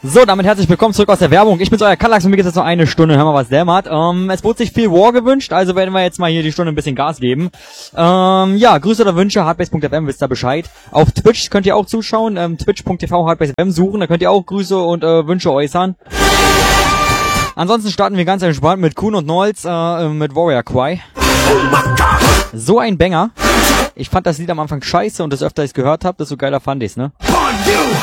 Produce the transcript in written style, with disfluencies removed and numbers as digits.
So, damit herzlich willkommen zurück aus der Werbung. Ich bin's, euer Kallax, und mir geht's jetzt noch eine Stunde. Hör mal, was der macht. Es wurde sich viel War gewünscht, also werden wir jetzt mal hier die Stunde ein bisschen Gas geben. Ja, Grüße oder Wünsche, hardbase.fm, wisst ihr Bescheid. Auf Twitch könnt ihr auch zuschauen, twitch.tv hardbase.fm suchen, da könnt ihr auch Grüße und Wünsche äußern. Ansonsten starten wir ganz entspannt mit Kuhn und Nolz, mit Warrior Cry. So ein Banger. Ich fand das Lied am Anfang scheiße und das öfter ich es gehört habe, desto geiler fand ich's, ne?